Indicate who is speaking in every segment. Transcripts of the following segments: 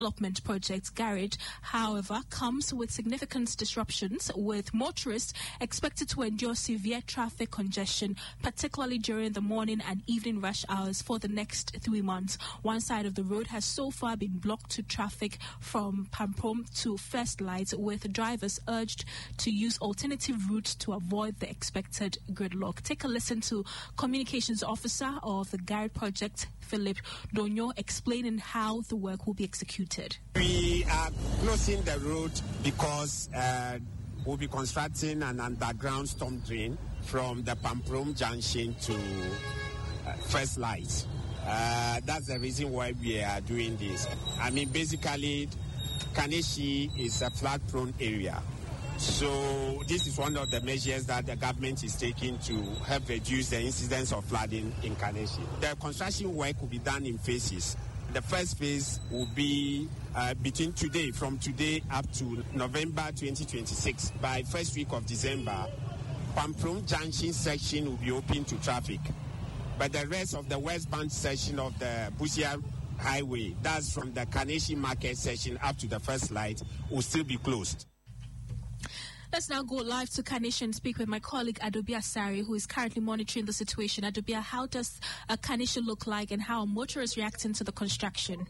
Speaker 1: development project Garage, however, comes with significant disruptions, with motorists expected to endure severe traffic congestion, particularly during the morning and evening rush hours for the next 3 months. One side of the road has so far been blocked to traffic from Pamprom to First Light, with drivers urged to use alternative routes to avoid the expected gridlock. Take a listen to Communications Officer of the Garage project, Philip Donyo, explaining how the work will be executed.
Speaker 2: We are closing the road because we'll be constructing an underground storm drain from the Pamprom Junction to First Light. That's the reason why we are doing this. I mean, basically, Kaneshie is a flood-prone area. So this is one of the measures that the government is taking to help reduce the incidence of flooding in Kaneshie. The construction work will be done in phases. The first phase will be from today up to November 2026. By first week of December, Pamprom Junction section will be open to traffic. But the rest of the westbound section of the Busia Highway, that's from the Kaneshie Market section up to the First Light, will still be closed.
Speaker 1: Let's now go live to Kaneshie and speak with my colleague Adobia Sari, who is currently monitoring the situation. Adobia, how does Kaneshie look like and how are motorists reacting to the construction?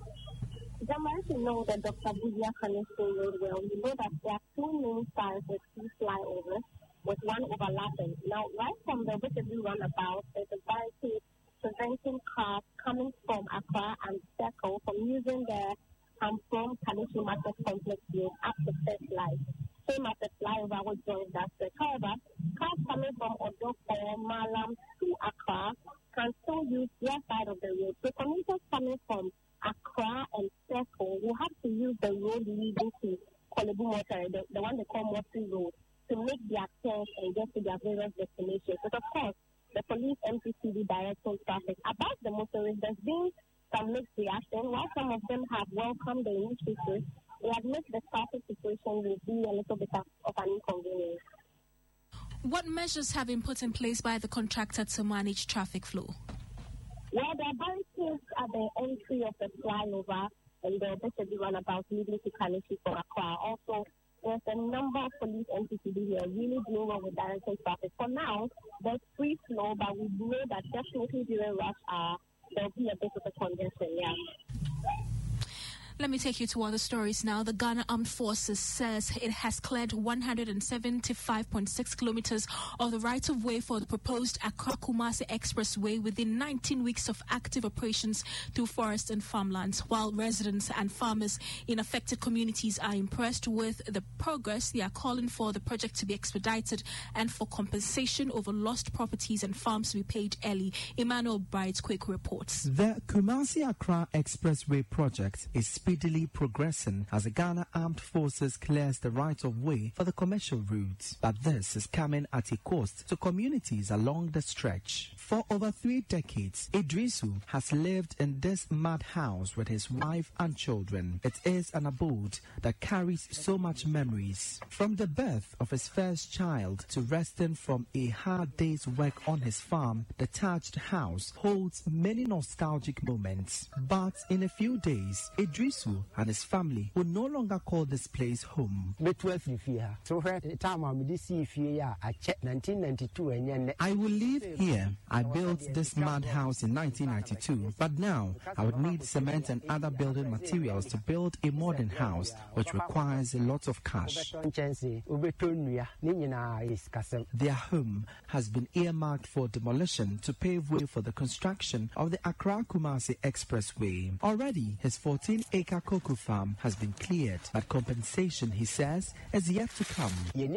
Speaker 3: As you know that Dr. Busia Kaneshie Road well, you know that there are two main sides with two flyovers, with one overlapping. Now, right from the Whittleby runabout, there's a barricade preventing cars coming from Accra and Circle from using the Pamprom Kaneshie Market Complex Road up to First Light. Same as the flyover which joins that stretch. However, cars coming from Odofo, Malam to Accra can still use their side of the road. So commuters coming from Accra and Circle will have to use the road leading to Kolebu Motor, the one they call Motor Road, to make their turns and get to their various destinations. But of course, the police MPCD directing traffic. About the motorists, there's been some mixed reaction. While some of them have welcomed the initiative, they admit the traffic situation will be a little bit of an inconvenience.
Speaker 1: What measures have been put in place by the contractor to manage traffic flow?
Speaker 3: Well, there are barricades at the entry of the flyover and the Whittleby runabout leading to Kaneshie for Accra. Also, there's a number of police MPCD here really doing well with directing traffic. For now, there's free flow, but we know that definitely during rush hour, there'll be a bit of a congestion, yeah.
Speaker 1: Let me take you to other stories now. The Ghana Armed Forces says it has cleared 175.6 kilometers of the right-of-way for the proposed Accra-Kumasi Expressway within 19 weeks of active operations through forest and farmlands. While residents and farmers in affected communities are impressed with the progress, they are calling for the project to be expedited and for compensation over lost properties and farms to be paid early. Emmanuel Bright's quick reports.
Speaker 4: The Kumasi-Accra Expressway project is speedily progressing as the Ghana Armed Forces clears the right-of-way for the commercial routes. But this is coming at a cost to communities along the stretch. For over 3 decades, Idrisu has lived in this mud house with his wife and children. It is an abode that carries so much memories. From the birth of his first child to resting from a hard day's work on his farm, the thatched house holds many nostalgic moments. But in a few days, Idrisu and his family will no longer call this place home.
Speaker 5: I will
Speaker 4: live here. I built this mud house in 1992, but now I would need cement and other building materials to build a modern house, which requires a lot of cash. Their home has been earmarked for demolition to pave way for the construction of the Accra-Kumasi Expressway. Already, his 14-acre cocoa farm has been cleared, but compensation, he says, is yet to come.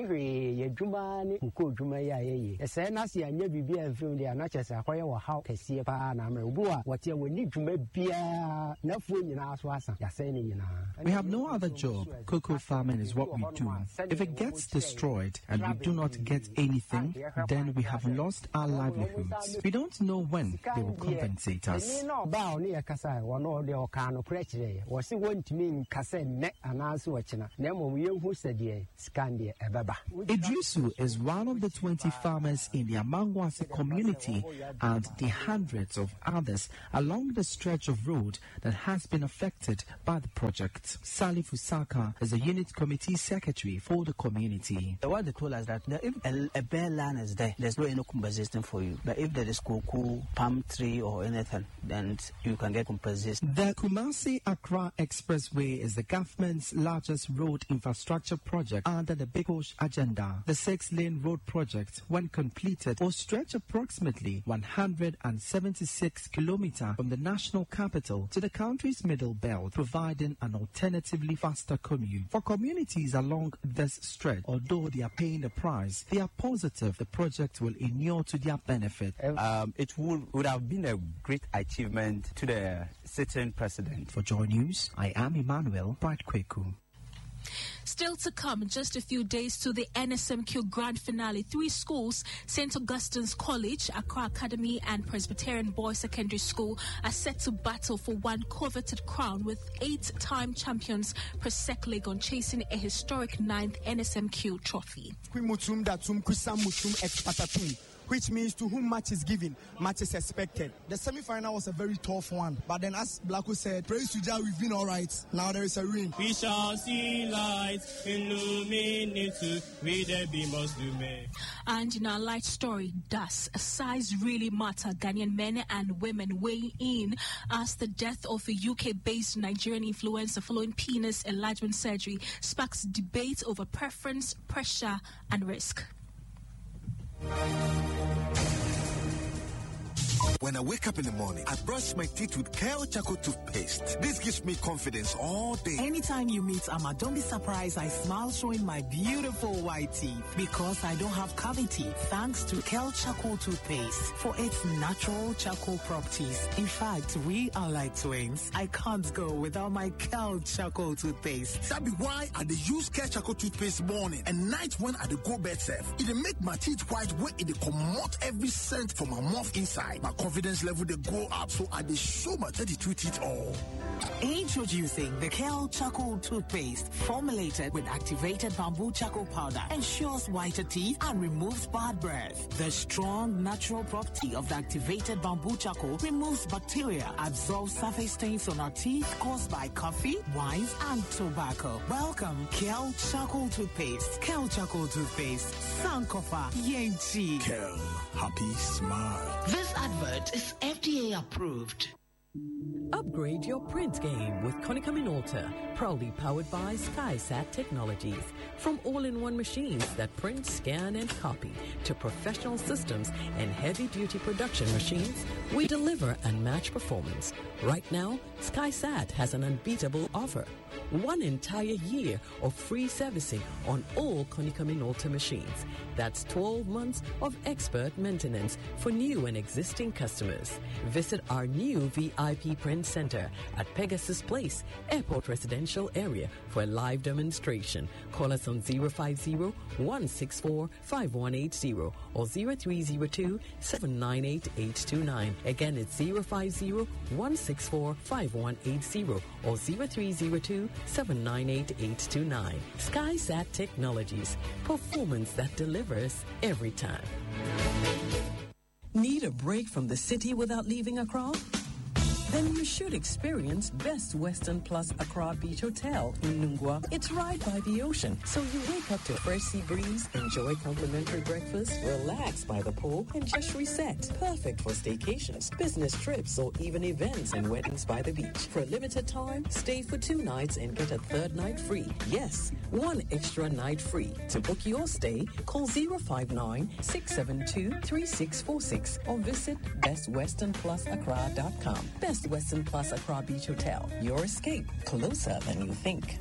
Speaker 4: We have no other job. Cocoa farming is what we do. If it gets destroyed and we do not get anything, then we have lost our livelihoods. We don't know when they will compensate us.
Speaker 5: wɔse wɔntumi nkasɛ nnɛ anaasɛ wɔkyena na mmom yɛhu sɛ deɛ scan deɛ ɛbɛba.
Speaker 4: Idrisu is one of the 20 farmers in the Amangwase community and the hundreds of others along the stretch of road that has been affected by the project. Sali Fusaka is the unit committee secretary for the community.
Speaker 6: What they told us that if a bare land is there, there's no any compensation for you. But if there is cocoa, palm tree or anything, then you can get compensation.
Speaker 4: The Kumasi-Accra Expressway is the government's largest road infrastructure project under the Big Push agenda. The 6-lane road project, when completed, will stretch approximately 176 kilometers from the national capital to the country's middle belt, providing an alternatively faster commute. For communities along this stretch, although they are paying the price, they are positive the project will inure to their benefit.
Speaker 7: It would have been a great achievement to the sitting president.
Speaker 4: For Joy News, I am Emmanuel Bright-Kweku.
Speaker 1: Still to come, just a few days to the NSMQ grand finale. 3 schools, St. Augustine's College, Accra Academy and Presbyterian Boys Secondary School, are set to battle for one coveted crown, with 8-time champions Presec Legon chasing a historic 9th NSMQ trophy.
Speaker 8: Which means to whom much is given, much is expected. The semi-final was a very tough one, but then as Blacko said, praise to Jah, we've been all right. Now there is a ring.
Speaker 9: We shall see light illuminated with the beam of doom.
Speaker 1: And in our light story, does size really matter? Ghanaian men and women weigh in as the death of a UK-based Nigerian influencer following penis enlargement surgery sparks debate over preference, pressure, and risk.
Speaker 10: When I wake up in the morning, I brush my teeth with Kale Charcoal toothpaste. This gives me confidence all day.
Speaker 11: Anytime you meet Amma, don't be surprised I smile showing my beautiful white teeth because I don't have cavity thanks to Kale Charcoal toothpaste for its natural charcoal properties. In fact, we are like twins. I can't go without my Kale Charcoal toothpaste.
Speaker 10: That be why I use Kale Charcoal toothpaste morning and night when I go bed safe. It make my teeth white when it come out every scent from my mouth inside. My confidence level they go up, so I show my 32 teeth all.
Speaker 11: Introducing the Kale Charcoal toothpaste, formulated with activated bamboo charcoal powder, ensures whiter teeth and removes bad breath. The strong natural property of the activated bamboo charcoal removes bacteria, absorbs surface stains on our teeth caused by coffee, wines, and tobacco. Welcome, Kale Charcoal toothpaste. Kale Charcoal toothpaste. Sankofa Yenchi.
Speaker 10: Kale, happy smile.
Speaker 12: This advert is FDA approved.
Speaker 13: Upgrade your print game with Konica Minolta, proudly powered by SkySat Technologies. From all-in-one machines that print, scan, and copy to professional systems and heavy-duty production machines, we deliver unmatched performance. Right now, SkySat has an unbeatable offer. 1 entire year of free servicing on all Konica Minolta machines. That's 12 months of expert maintenance for new and existing customers. Visit our new VIP Print Center at Pegasus Place, Airport Residential Area for a live demonstration. Call us on 050-164-5180 or 0302-798-829. Again, it's 050-164-5180 or 0302-798-829. SkySat Technologies, performance that delivers every time. Need a break from the city without leaving Accra? Then you should experience Best Western Plus Accra Beach Hotel in Nungwa. It's right by the ocean, so you wake up to a fresh sea breeze, enjoy complimentary breakfast, relax by the pool, and just reset. Perfect for staycations, business trips, or even events and weddings by the beach. For a limited time, stay for 2 nights and get a 3rd night free. Yes, 1 extra night free. To book your stay, call 059-672-3646 or visit bestwesternplusaccra.com. Best Western Plus Accra Beach Hotel. Your escape, closer than you think.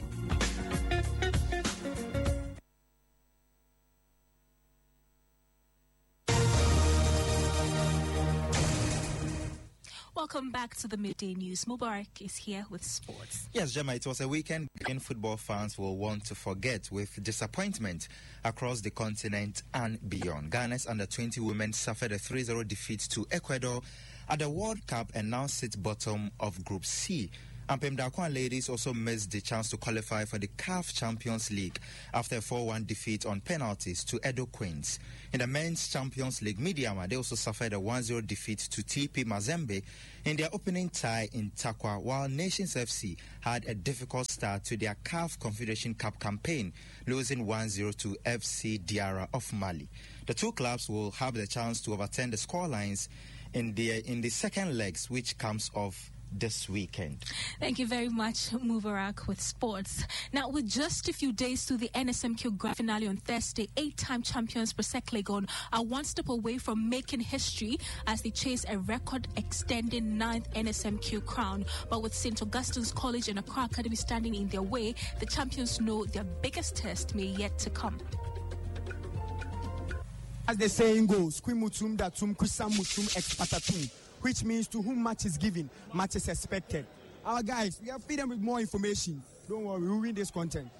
Speaker 1: Welcome back to the Midday News. Mubarak is here with sports.
Speaker 14: Yes, Gemma, it was a weekend football fans will want to forget with disappointment across the continent and beyond. Ghana's under-20 women suffered a 3-0 defeat to Ecuador at the World Cup and now sit bottom of Group C Ampem Daquan ladies also missed the chance to qualify for the CAF Champions League after a 4-1 defeat on penalties to Edo Queens. In the Men's Champions League, Midiama, they also suffered a 1-0 defeat to TP Mazembe in their opening tie in Takwa, while Nations FC had a difficult start to their CAF Confederation Cup campaign, losing 1-0 to FC Diarra of Mali. The two clubs will have the chance to overturn the scorelines in the second legs, which comes off this weekend.
Speaker 1: Thank you very much, Mubarak, with sports. Now, with just a few days to the NSMQ Grand Finale on Thursday, 8-time champions Presec Legon are one step away from making history as they chase a record-extending 9th NSMQ crown. But with St. Augustine's College and Accra Academy standing in their way, the champions know their biggest test may yet to come.
Speaker 8: As the saying goes, Kwimutum datum kusamutum expatatum, which means to whom much is given, much is expected. Our guys, we are feeding them with more information. Don't worry, we'll win this content.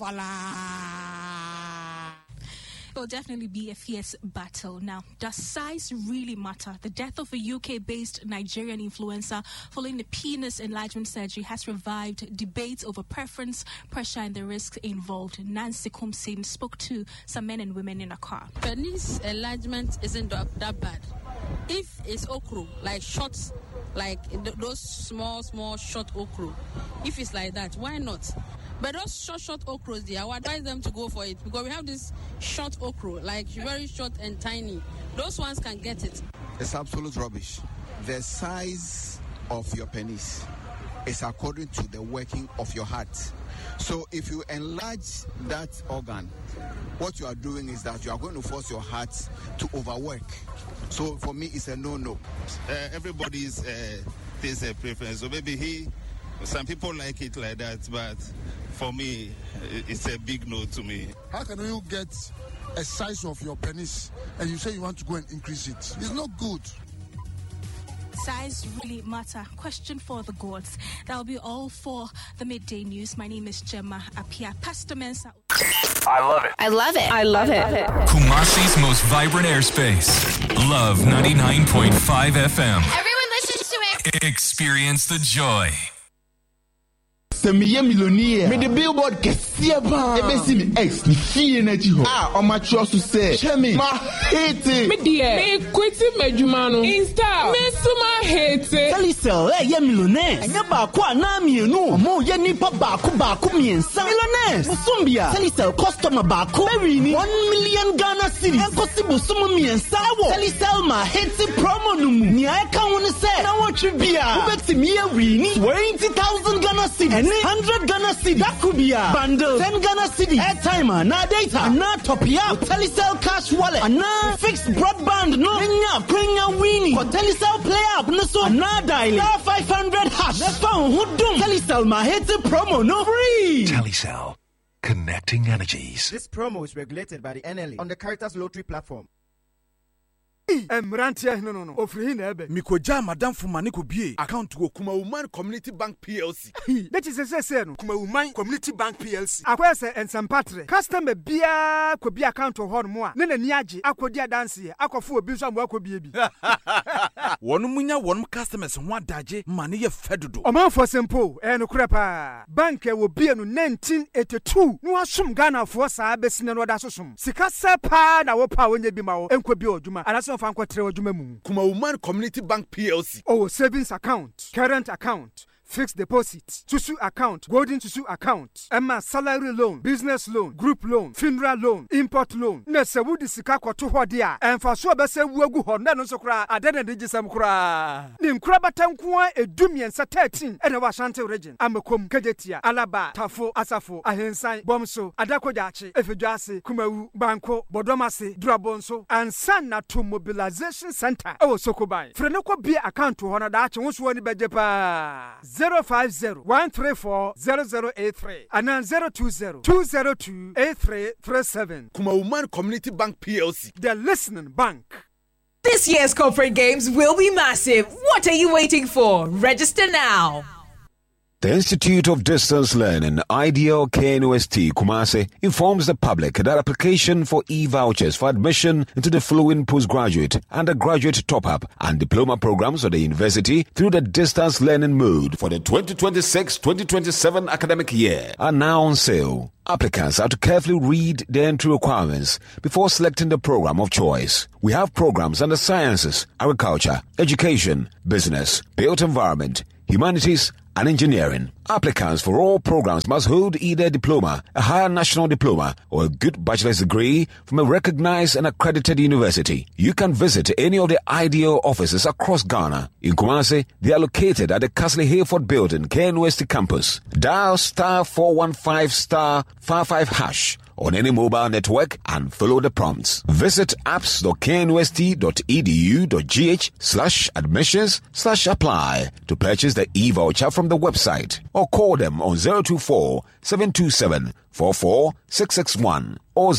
Speaker 8: Fala!
Speaker 1: It will definitely be a fierce battle. Now, does size really matter? The death of a UK-based Nigerian influencer following the penis enlargement surgery has revived debates over preference, pressure, and the risks involved. Nancy Kumsin spoke to some men and women in Accra.
Speaker 15: Penis enlargement isn't that bad. If it's okro, like shots, like those small short okro, if it's like that, why not? But those short okros, I would advise them to go for it because we have this short okro, like very short and tiny. Those ones can get it.
Speaker 16: It's absolute rubbish. The size of your penis is according to the working of your heart. So if you enlarge that organ, what you are doing is that you are going to force your heart to overwork. So for me, it's a no-no.
Speaker 17: Everybody's there's a preference. So maybe some people like it like that, but for me, it's a big no to me.
Speaker 10: How can you get a size of your penis and you say you want to go and increase it? It's not good.
Speaker 1: Size really matter? Question for the gods. That will be all for the midday news. My name is Gemma Apia. Pastor Mensa.
Speaker 18: I love it.
Speaker 19: I love it. I love it.
Speaker 18: Kumasi's most vibrant airspace. Love 99.5 FM.
Speaker 19: Everyone listens to it.
Speaker 18: Experience the joy.
Speaker 20: Semiye millionaire. Me the billboard kesiye ba. Ebe si mi ex ni fiye na ji ho. O ma trust say. Chemi ma hate.
Speaker 21: Me die. Me kweti medjuma no. Insta. Me suma hate.
Speaker 22: Telecel ye millionaire. Enya ba ko ana mienu. Omo ye nipa ba ko miensa. Millionaires. Busumbia. Telecel customer ba ko. Very ni 1 million Ghana cedis. Enkosi busum miensa wo. Telecel ma hate promo no mu. Ni aka woni say. Na wo twibia. Ubeti mi ye wini 20,000 Ghana cedis. 100 Ghana cedi. That could be a bundle. 10 Ghana cedi. Airtime, na data, na top up. Telecel cash wallet, na fixed broadband. No, Kenya Winnie. For Telecel play up, no so na dial. 500 hash. The phone who don't. Telecel ma hate promo no free.
Speaker 23: Telecel, connecting energies.
Speaker 24: This promo is regulated by the NLA on the Caritas Lottery platform.
Speaker 25: No. Ofrihi na ebe.
Speaker 26: Mikoja madam fumani ko bie account go Kumawuman Community Bank PLC.
Speaker 25: That is say no.
Speaker 26: Kumawuman Community Bank PLC.
Speaker 25: Akwese ensempatre. Customer bia ko bia account ho no mo a. Ne na ni age akodi adanse akofo obi so am akobie bi.
Speaker 26: Wonu munya wonu customers ho adaje mane ye fedodo.
Speaker 25: Omanfo simple no krepa. Bank e wo bie no 1982. No asum Ghana fo saa besine no da sosum. Sika sepa na wo pa wonye bi ma wo enko bi odwuma. Anaso
Speaker 26: Kumawuman Community Bank PLC.
Speaker 25: Oh, savings account, current account, fixed deposit, Tusu account, golden Tusu account, Emma salary loan, business loan, group loan, funeral loan, import loan. Nese wudi sika kwa tuho dia. Enfasua bese wuegu honda nonso kura adene digisam kura. Ni mkura batankuwa edumiensa 13 ene wa Ashanti region. Amekom, Kejetia, Alaba, Tafo, Asafo, Ahensan, Bomso, Adakojachi, Efejuasi, Kumawu, Banko, Bodomasi, Durabonso, and Sana to Mobilization Center. Oh, Sokobai. Frenoko be account to honor that once one bejepa. 050-134-0083 and then 020-202-8337.
Speaker 26: Kumawuman Community Bank PLC.
Speaker 25: The listening bank.
Speaker 27: This year's corporate games will be massive. What are you waiting for? Register now.
Speaker 2: The Institute of Distance Learning, IDL KNUST Kumasi, informs the public that application for e-vouchers for admission into the following postgraduate, undergraduate top-up and diploma programs of the university through the distance learning mode for the 2026-2027 academic year are now on sale. Applicants have to carefully read the entry requirements before selecting the program of choice. We have programs under sciences, agriculture, education, business, built environment, humanities, and engineering. Applicants for all programs must hold either a diploma, a higher national diploma, or a good bachelor's degree from a recognized and accredited university. You can visit any of the IDL offices across Ghana. In Kumasi, they are located at the Castle Hayford Building, KNUST campus. Dial star 415 star 55 hash on any mobile network and follow the prompts. Visit apps.knust.edu.gh/admissions/apply to purchase the e-voucher from the website, or call them on 024-727-44661 or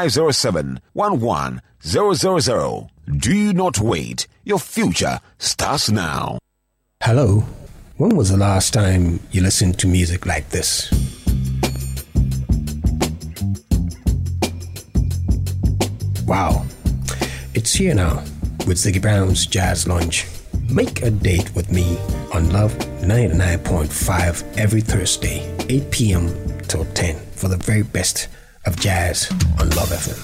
Speaker 2: 0507-11-000. Do not wait. Your future starts now.
Speaker 3: Hello. When was the last time you listened to music like this? Wow, it's here now with Ziggy Brown's Jazz Lunch. Make a date with me on Love 99.5 every Thursday, 8 p.m. till 10 for the very best of jazz on Love FM.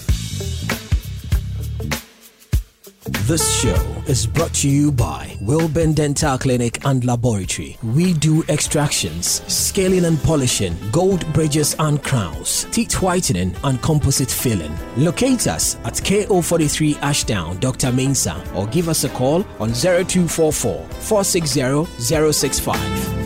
Speaker 4: This show is brought to you by Wilburn Dental Clinic and Laboratory. We do extractions, scaling and polishing, gold bridges and crowns, teeth whitening and composite filling. Locate us at KO43 Ashdown, Dr. Mensah, or give us a call on 0244 460 065.